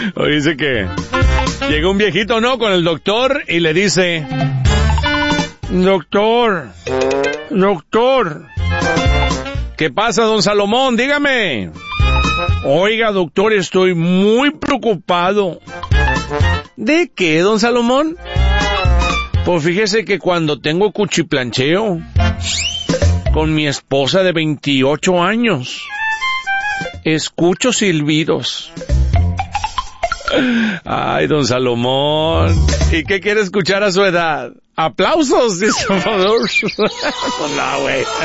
O dice que llega un viejito, ¿no?, con el doctor y le dice: Doctor. ¿Qué pasa, don Salomón? Dígame. Oiga, doctor, estoy muy preocupado. ¿De qué, don Salomón? Pues fíjese que cuando tengo cuchiplancheo con mi esposa de 28 años, escucho silbidos. Ay, don Salomón. ¿Y qué quiere escuchar a su edad? ¡Aplausos! Dice. No, güey.